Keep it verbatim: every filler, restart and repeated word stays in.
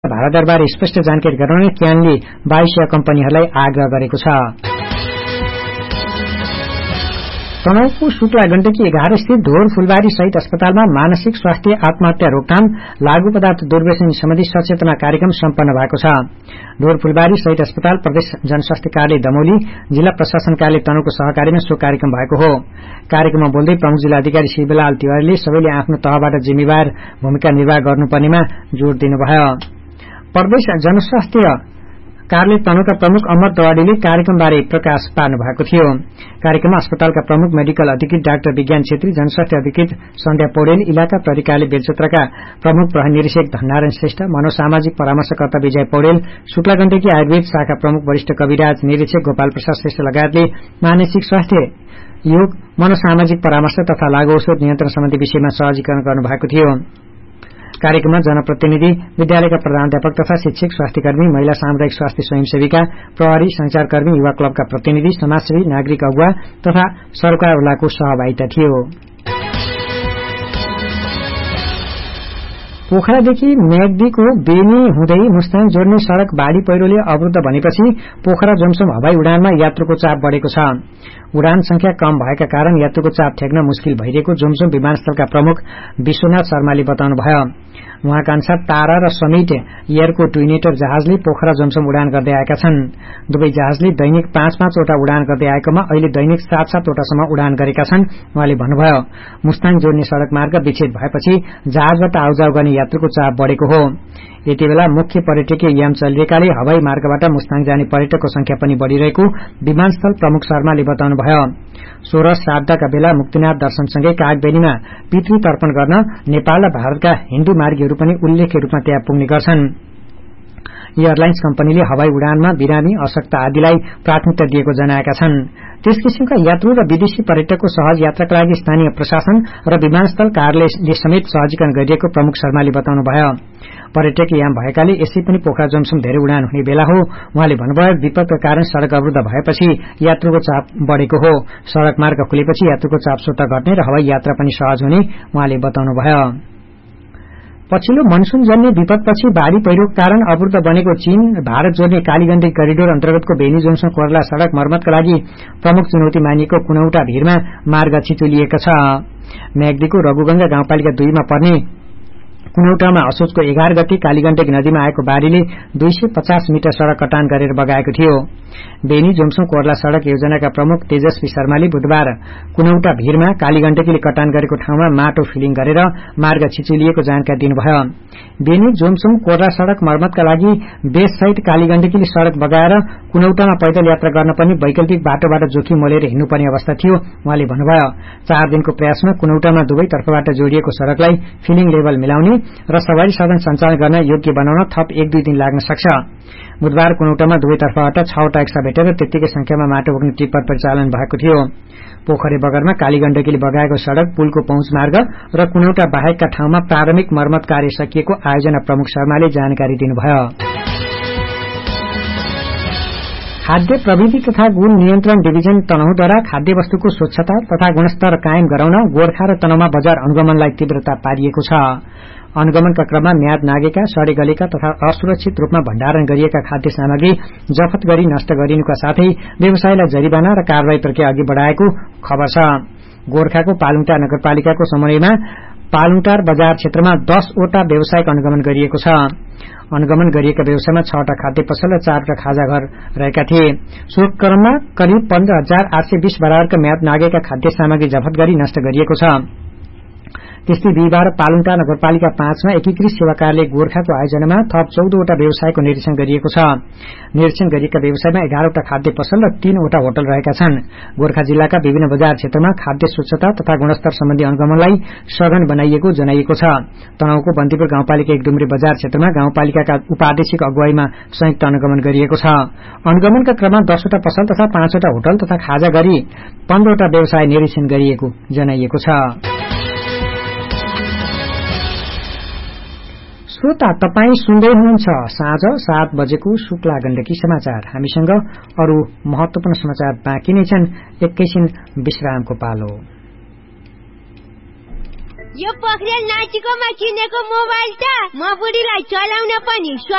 भाडादरबारे स्पष्ट जानकारी गराउन क्यानले बाइसिया कम्पनीहरूलाई आग्रह गरेको छ। तनहुँको शुक्ला गण्डकी एघार स्थित ढोर फुलबारी सहित अस्पतालमा मानसिक स्वास्थ्य आत्महत्या रोकथाम लागू पदार्थ दुर्व्यसन सम्बन्धी सचेतना कार्यक्रम सम्पन्न भएको छ। ढोर फुलबारी सहित अस्पताल प्रदेश जनस्वास्थ्य कार्यालय दमौली जिल्ला प्रशासन कार्यालय तनहुँको सहकार्यमा सो कार्यक्रम भएको हो। कार्यक्रममा बोल्दै प्रमुख जिल्लाधिकारी शिवलाल तिवारीले सबैले आफ्नो तहबाट जिम्मेवार भूमिका निर्वाह गर्नुपर्नेमा जोड़ दिनुभयो। प्रदेश जनस्वास्थ्य कार्यालय तनहुँका प्रमुख अमर दवाडीले कार्यक्रमबारे प्रकाश पार्नु भएको थियो। कार्यक्रममा अस्पतालका प्रमुख मेडिकल अधिकृत डाक्टर विज्ञान छेत्री, जनस्वास्थ्य अधिकृत सन्ध्या पौडेल, इलाका प्रहरी कार्यालय बेलचोत्रका प्रमुख प्रहरी निरीक्षक धननारायण श्रेष्ठ, मनोसामाजिक परामर्शकर्ता विजय पौडेल, शुक्ला गण्डकी आयुर्वेद शाखा प्रमुख वरिष्ठ कविराज निरीक्षक गोपाल प्रसाद श्रेष्ठ लगायतले मानसिक स्वास्थ्य, योग, मनोसामाजिक परामर्श तथा लागू औषध नियन्त्रण सम्बन्धी विषयमा सहजीकरण गर्नुभएको थियो। कार्यक्रममा जनप्रतिनिधि, विद्यालयका प्रधानाध्यापक तथा शिक्षक, स्वास्थ्यकर्मी, महिला सामुदायिक स्वास्थ्य स्वयंसेविका, प्रहरी, संचारकर्मी, युवा क्लबका प्रतिनिधि, समाजसेवी, नागरिक अगुवा तथा सरकारवालाको सहभागिता थियो। पोखरादेखि मेगदीको बेनी हुँदै मुस्ताङ जोड्ने सड़क बाढ़ी पहिरोले अवरुद्ध बनेपछि पोखरा जोमसोम हवाई उडानमा यात्रुको चाप बढ़ेको छ। उडान संख्या कम भएका कारण यात्रुको चाप ठेक्न मुस्किल भइरहेको जोमसोम विमानस्थलका प्रमुख विश्वनाथ शर्माले बताउनुभयो। उहाँका अनुसार तारा र समिट एयरको ट्विनेटर जहाजले पोखरा जोमसोम उडान गर्दै आएका छन्। दुवै जहाजले दैनिक पाँच पाँचवटा उडान गर्दै आएकोमा अहिले दैनिक सात सातवटासम्म उडान गरेका छन्। उहाँले भन्नुभयो, मुस्ताङ जोड्ने सड़क मार्ग विच्छेद भएपछि जहाजबाट आउजाउ गर्ने यात्रुको चाप बढ़ेको हो। यति बेला मुख्य पर्यटकीय याम चलिरहेकाले हवाई मार्गबाट मुस्ताङ जाने पर्यटकको संख्या पनि बढ़िरहेको विमानस्थल प्रमुख शर्माले बताउनुभयो। सोह्र श्राद्धका बेला मुक्तिनाथ दर्शनसँगै कागबेनीमा पितृ तर्पण गर्न नेपाल र भारतका हिन्दू मार्गीहरू पनि उल्लेख्य रूपमा त्यहाँ पुग्ने गर्छन्। एयरलाइन्स कम्पनीले हवाई उडानमा बिरामी, अशक्त आदिलाई प्राथमिकता दिएको जनाएका छन्। त्यस किसिमका यात्रु र विदेशी पर्यटकको सहज यात्राका लागि स्थानीय प्रशासन र विमानस्थल कार्यालयले समेत सहजीकरण गरिएको प्रमुख शर्माले बताउनुभयो। पर्यटकीय याम भएकाले यसै पनि पोखरा जोमसोम धेरै उडान हुने बेला हो। उहाँले भन्नुभयो, विपदका कारण सड़क अवरुद्ध भएपछि यात्रुको चाप बढ़ेको हो। सड़क मार्ग खुलेपछि यात्रुको चाप स्वतः घट्ने र हवाई यात्रा पनि सहज हुने उहाँले बताउनुभयो। पछिल्लो मनसून जन्य विपदपछि बाढ़ी पहिरोको कारण अवरुद्ध बनेको चीन भारत जोड्ने कालीगण्डकी करिडोर अन्तर्गतको बेनी जोमसोम कोर्ला सड़क मर्मतका लागि प्रमुख चुनौती मानिएको कुनौटा भीरमा मार्ग छिचुलिएको छ। मेगदीको रघुगंगा गाउँपालिका दुईमा पर्ने कुनौटामा असोजको एघार गते कालीगण्डकी नदीमा आएको बाढ़ीले दुई सय पचास मिटर सड़क कटान गरेर बगाएको थियो। बेनी जोमसोम कोर्ला सड़क योजनाका प्रमुख तेजस्वी शर्माले बुधबार कुनौटा भीरमा कालीगण्डकीले कटान गरेको ठाउँमा माटो फिलिङ गरेर मार्ग छिचुलिएको जानकारी दिनुभयो। बेनी जोमसोम कोर्ला सड़क मर्मतका लागि बेससहित कालीगण्डकीले सड़क बगाएर कुनौटामा पैदल यात्रा गर्न पनि वैकल्पिक बाटोबाट जोखिम मोलेर हिँड्नुपर्ने अवस्था थियो। उहाँले भन्नुभयो, चार दिनको प्रयासमा कुनौटामा दुवै तर्फबाट जोडिएको सड़कलाई फिलिङ लेभल मिलाउने र सवारी साधन सञ्चालन गर्न योग्य बनाउन थप एक दुई दिन लाग्न सक्छ। बुधबार कुनौटामा दुवै तर्फबाट छवटा एक्सा भेटेर त्यतिकै संख्यामा माटो बोक्ने टिप्पर परिचालन भएको थियो। पोखरे बगरमा कालीगण्डकीले बगाएको सड़क, पुलको पहुँच मार्ग र कुनौटा बाहेकका ठाउँमा प्रारम्भिक मर्मत कार्य सकिएको आयोजना प्रमुख शर्माले जानकारी दिनुभयो। खाद्य प्रविधि तथा गुण नियन्त्रण डिभिजन तनहुँद्वारा खाद्य वस्तुको स्वच्छता तथा गुणस्तर कायम गराउन गोर्खा र तनहुँमा बजार अनुगमनलाई तीव्रता पारिएको छ। अनुगमनका क्रममा म्याद नागेका, सडे गलेका तथा असुरक्षित रूपमा भण्डारण गरिएका खाद्य सामग्री जफत गरी नष्ट गरिनुका साथै व्यवसायलाई जरिवाना र कारवाही प्रक्रिया अघि बढ़ाएको खबर छ। गोर्खाको पालुङटार नगरपालिकाको समन्वयमा पालुङटार बजार क्षेत्रमा दसवटा व्यवसायको अनुगमन गरिएको छ। अनुगमन गरिएका व्यवसायमा छवटा खाद्य पसल र चारवटा खाजा घर रहेका थिए। सो क्रममा करिब पन्ध्र हजार आठ सय बीस बराबरका म्याद नागेका खाद्य सामग्री जफत गरी नष्ट गरिएको छ। त्यस्तै बिहिबार पालुङटार नगरपालिका पाँचमा एकीकृत सेवा कार्यालय गोर्खाको आयोजनामा थप चौधवटा व्यवसायको निरीक्षण गरिएको छ। निरीक्षण गरिएका व्यवसायमा एघारवटा खाद्य पसल र तीनवटा होटल रहेका छन्। गोर्खा जिल्लाका विभिन्न बजार क्षेत्रमा खाद्य स्वच्छता तथा गुणस्तर सम्बन्धी अनुगमनलाई सघन बनाइएको जनाइएको छ। तनहुँको बन्दीपुर गाउँपालिका एक डुम्रे बजार क्षेत्रमा गाउँपालिकाका उपाध्यक्षको अगुवाईमा संयुक्त अनुगमन गरिएको छ। अनुगमनका क्रममा दसवटा पसल तथा पाँचवटा होटल तथा खाजा गरी पन्ध्रवटा व्यवसाय निरीक्षण गरिएको जनाइएको छ। श्रोता, तपाई सुन्दै हुनुहुन्छ साँझ सात बजेको शुक्ला गण्डकी समाचार। हामीसँग अरू महत्वपूर्ण समाचार बाँकी नै छन्। एकैछिन विश्रामको पालो। यो पोखरेल नाचिकोमा किनेको मोबाइल त म बुढीलाई चलाउन पनि